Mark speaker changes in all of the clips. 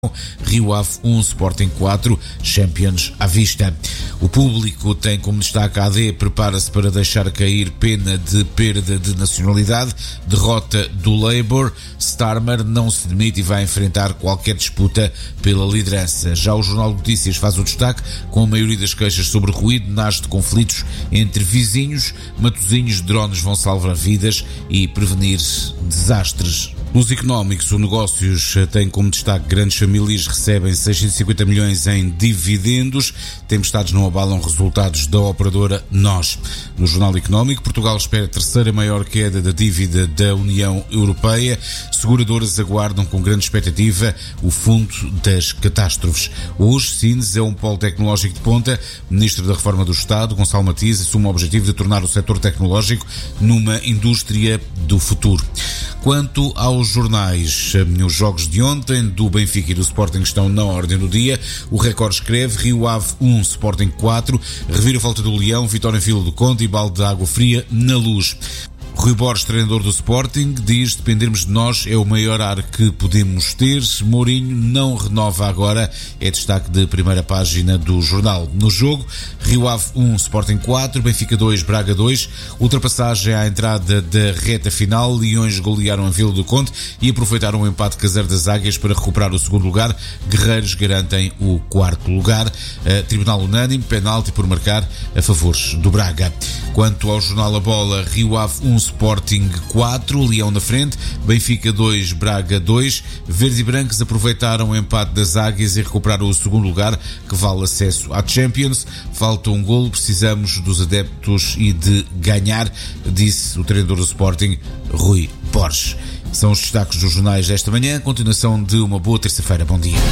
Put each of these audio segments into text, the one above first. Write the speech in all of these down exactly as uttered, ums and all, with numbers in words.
Speaker 1: Rio Ave um, Sporting quatro, Champions à vista. O público tem como destaque a A D, prepara-se para deixar cair pena de perda de nacionalidade, derrota do Labour, Starmer não se demite e vai enfrentar qualquer disputa pela liderança. Já o Jornal de Notícias faz o destaque, com a maioria das queixas sobre ruído, nasce de conflitos entre vizinhos, Matosinhos de drones vão salvar vidas e prevenir desastres. Nos económicos, o Negócios tem como destaque grandes famílias recebem seiscentos e cinquenta milhões em dividendos, tempestades não abalam resultados da operadora Nós. No Jornal Económico, Portugal espera a terceira maior queda da dívida da União Europeia, seguradoras aguardam com grande expectativa o fundo das catástrofes. Hoje, Sines é um polo tecnológico de ponta, Ministro da Reforma do Estado, Gonçalo Matias, assume o objetivo de tornar o setor tecnológico numa indústria do futuro. Quanto aos jornais, os jogos de ontem do Benfica e do Sporting estão na ordem do dia. O Record escreve Rio Ave um, Sporting quatro, reviravolta do Leão, vitória em Vila do Conde e balde de água fria na Luz. Rui Borges, treinador do Sporting, diz: dependermos de nós é o maior ar que podemos ter. Mourinho não renova agora, é destaque de primeira página do jornal. No jogo, Rio Ave um, Sporting quatro, Benfica dois, Braga dois, ultrapassagem à entrada da reta final, Leões golearam a Vila do Conde e aproveitaram o empate caseiro das Águias para recuperar o segundo lugar, Guerreiros garantem o quarto lugar, uh, Tribunal unânime, penalti por marcar a favor do Braga. Quanto ao jornal A Bola, Rio Ave um, Sporting quatro, Leão na frente, Benfica dois, Braga dois, Verdes e Brancos aproveitaram o empate das Águias e recuperaram o segundo lugar, que vale acesso à Champions. Falta um golo, precisamos dos adeptos e de ganhar, disse o treinador do Sporting, Rui Borges. São os destaques dos jornais desta manhã, continuação de uma boa terça-feira. Bom dia.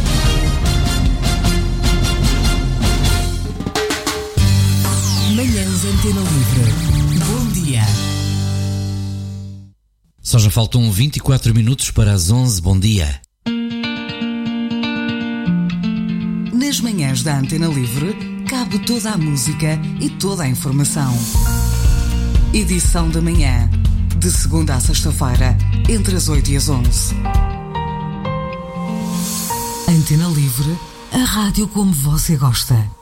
Speaker 2: Manhãs Antena Livre. Bom dia.
Speaker 3: Só já faltam vinte e quatro minutos para as onze. Bom dia.
Speaker 2: Nas manhãs da Antena Livre, cabe toda a música e toda a informação. Edição da manhã, de segunda a sexta-feira, entre as oito e as onze. Antena Livre, a rádio como você gosta.